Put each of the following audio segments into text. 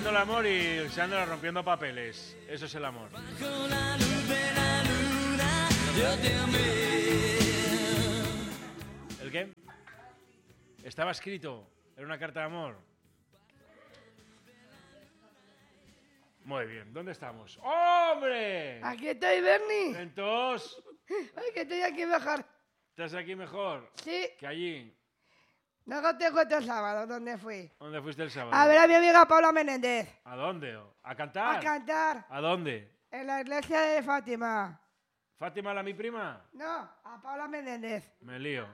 haciendo el amor y Sandra rompiendo papeles. Eso es el amor. Bajo la luz de la luna, yo te amé. ¿El qué? Estaba escrito. Era una carta de amor. Muy bien. ¿Dónde estamos? ¡Hombre! Aquí estoy, Bernie. Entonces, Ay, que estoy aquí mejor. ¿estás aquí mejor Sí. que allí? Luego te cuento el sábado dónde fui. ¿Dónde fuiste el sábado? A ver a mi amiga Paula Menéndez. ¿A dónde? ¿A cantar? A cantar ¿A dónde? en la iglesia de Fátima. ¿Fátima, mi prima? No, a Paula Menéndez. Me lío.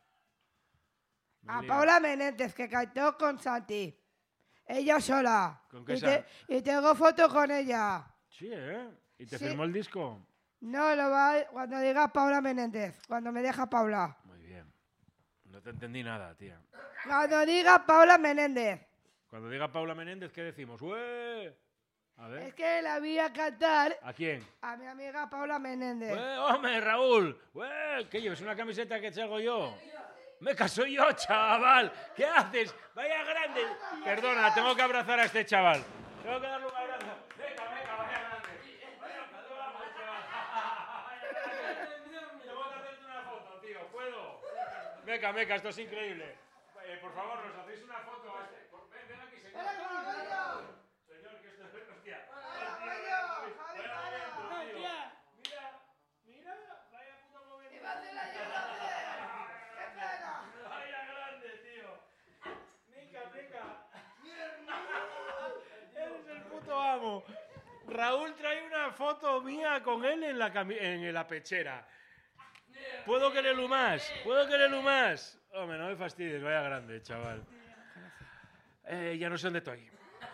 A Paula Menéndez, que cantó con Santi. Ella sola. ¿Con qué y tengo foto con ella. Sí, ¿eh? ¿Y te Sí. firmó el disco? No, lo va cuando diga Paula Menéndez. Cuando me deja Paula. Muy bien. No te entendí nada, tía. Cuando diga Paula Menéndez. Cuando diga Paula Menéndez, ¿qué decimos? ¡Ué! A ver. Es que la vi a cantar ¿A quién? a mi amiga Paula Menéndez. ¡Ué, hombre, Raúl! ¡Ué! ¿Qué llevas? ¿Una camiseta que salgo yo? ¡Me caso yo, chaval! ¿Qué haces? ¡Vaya grande! Perdona, tengo que abrazar a este chaval. Tengo que darle un abrazo. Venga, vaya grande. Vaya, vamos, chaval. Tengo que hacerte una foto, tío. ¿Puedo? Meca, esto es increíble. Por favor, ¿nos hacéis una foto a este? Ven aquí, señor. Señor, que esto es... Hostia. Mira, vaya puto momento. Vaya grande, tío. Mica. Eres el puto amo. Raúl trae una foto mía con él en la pechera. ¿Puedo quererlo más? Hombre, no me fastidies, vaya grande, chaval. Ya no sé dónde estoy.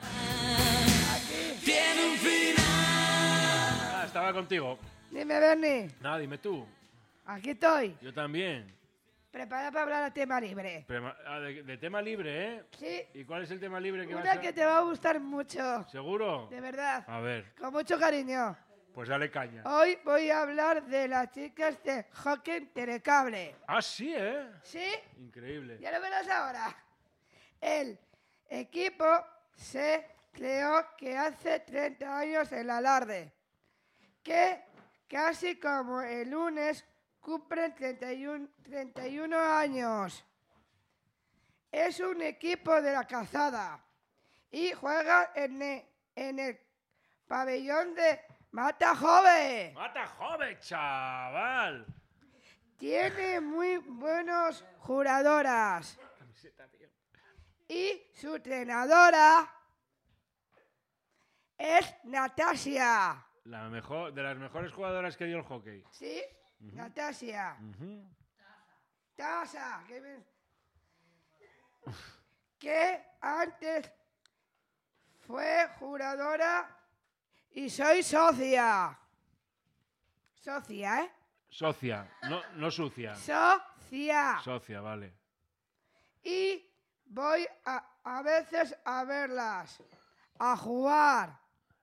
Tiene un final. Estaba contigo. Dime, Bernie. Nada, dime tú. Aquí estoy. Yo también. Preparada para hablar de tema libre. De tema libre, ¿eh? Sí. ¿Y cuál es el tema libre que vas Una a...? que te va a gustar mucho. ¿Seguro? De verdad. A ver, Con mucho cariño. pues dale caña. Hoy voy a hablar de las chicas de hockey telecable. Ah, sí, ¿eh? ¿Sí? Increíble. Ya lo verás ahora. El equipo se creó que hace 30 años el Alarde, que casi como el lunes cumplen 31 años. Es un equipo de la Calzada y juega en el pabellón de Mata Jove. ¡Mata joven, chaval! Tiene muy buenos jugadoras. Camiseta, tío. Y su entrenadora es Natasia. De las mejores jugadoras que dio el hockey. ¿Sí? Natasia. Tasa. Que antes fue jugadora y soy socia. Socia, ¿eh? Socia, no sucia. Socia. Socia, vale. Y voy a veces a verlas, a jugar.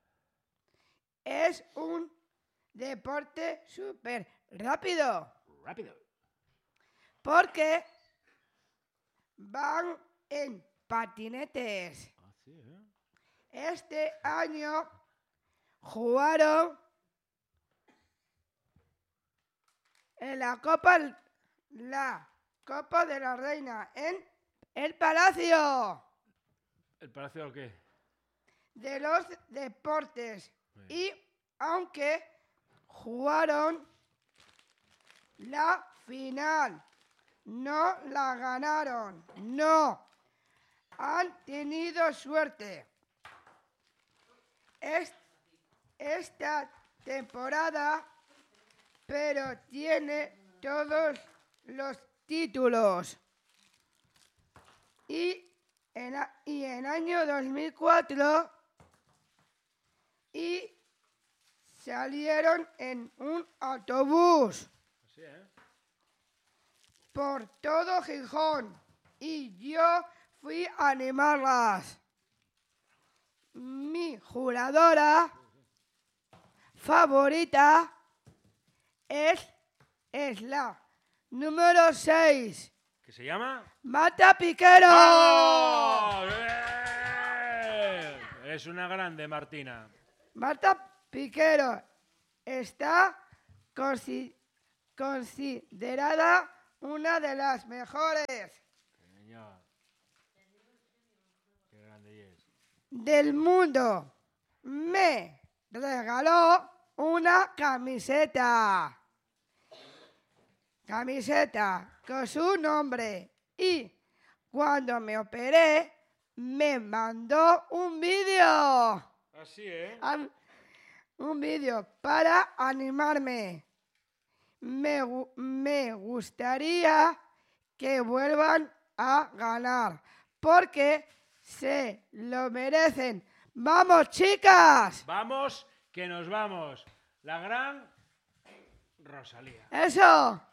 Es un deporte súper rápido. Rápido. Porque van en patinetes. Ah, sí, ¿eh? Este año jugaron en la Copa de la Reina en el Palacio ¿El Palacio o qué? de los Deportes. Bien. Y aunque jugaron la final, no la ganaron. No. Han tenido suerte. Esta temporada, pero tiene todos los títulos. Y en año 2004 y salieron en un autobús Sí, ¿eh? por todo Gijón y yo fui a animarlas. Mi jugadora favorita es la número 6, ¿Qué se llama? Mata Piquero. ¡Vamos! ¡Bien! Es una grande, Martina. Marta Piquero está considerada una de las mejores Señor. Qué grande es. del mundo. Me regaló una camiseta. Camiseta con su nombre. Y cuando me operé, me mandó un vídeo. Así, ¿eh? Un vídeo para animarme. Me gustaría que vuelvan a ganar porque se lo merecen. ¡Vamos, chicas! Vamos, que nos vamos. La gran Rosalía. ¡Eso!